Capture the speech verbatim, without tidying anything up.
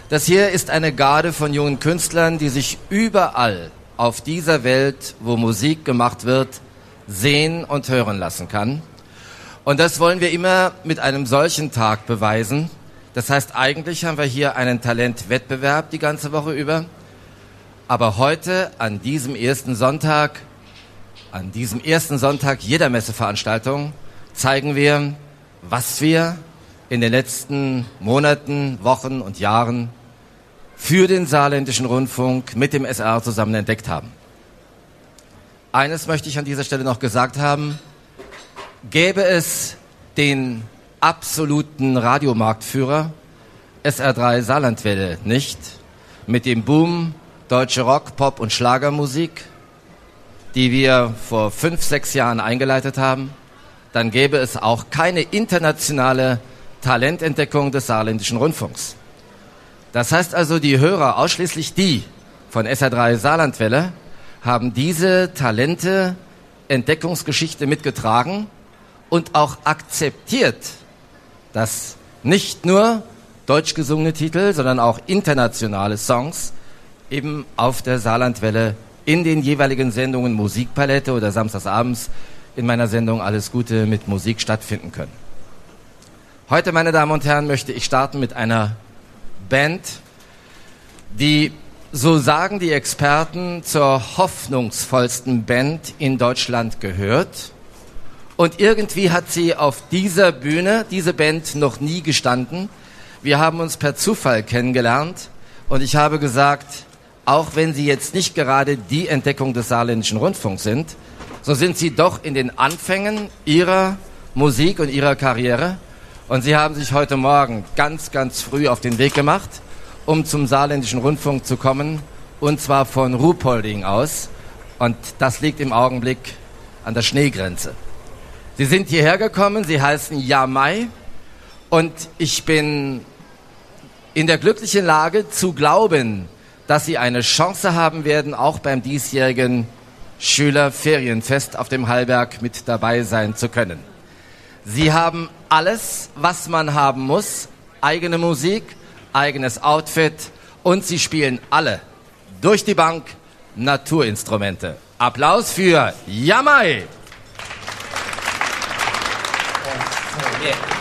Das hier ist eine Garde von jungen Künstlern, die sich überall auf dieser Welt, wo Musik gemacht wird, sehen und hören lassen kann. Und das wollen wir immer mit einem solchen Tag beweisen. Das heißt, eigentlich haben wir hier einen Talentwettbewerb die ganze Woche über. Aber heute, an diesem ersten Sonntag, an diesem ersten Sonntag jeder Messeveranstaltung, zeigen wir, was wir in den letzten Monaten, Wochen und Jahren für den Saarländischen Rundfunk mit dem S R zusammen entdeckt haben. Eines möchte ich an dieser Stelle noch gesagt haben. Gäbe es den absoluten Radiomarktführer S R drei Saarlandwelle nicht, mit dem Boom deutsche Rock, Pop und Schlagermusik, die wir vor fünf, sechs Jahren eingeleitet haben, dann gäbe es auch keine internationale Talententdeckung des Saarländischen Rundfunks. Das heißt also, die Hörer, ausschließlich die von S R drei Saarlandwelle, haben diese Talente, Entdeckungsgeschichte mitgetragen und auch akzeptiert, dass nicht nur deutsch gesungene Titel, sondern auch internationale Songs eben auf der Saarlandwelle in den jeweiligen Sendungen Musikpalette oder samstagsabends in meiner Sendung Alles Gute mit Musik stattfinden können. Heute, meine Damen und Herren, möchte ich starten mit einer Band, die, so sagen die Experten, zur hoffnungsvollsten Band in Deutschland gehört. Und irgendwie hat sie auf dieser Bühne, diese Band, noch nie gestanden. Wir haben uns per Zufall kennengelernt und ich habe gesagt, auch wenn sie jetzt nicht gerade die Entdeckung des Saarländischen Rundfunks sind, so sind sie doch in den Anfängen ihrer Musik und ihrer Karriere. Und sie haben sich heute Morgen ganz, ganz früh auf den Weg gemacht, um zum Saarländischen Rundfunk zu kommen, und zwar von Ruhpolding aus. Und das liegt im Augenblick an der Schneegrenze. Sie sind hierher gekommen, sie heißen Jamai, und ich bin in der glücklichen Lage zu glauben, dass sie eine Chance haben werden, auch beim diesjährigen Schülerferienfest auf dem Hallberg mit dabei sein zu können. Sie haben alles, was man haben muss, eigene Musik, eigenes Outfit, und sie spielen alle durch die Bank Naturinstrumente. Applaus für Jamai! Yeah.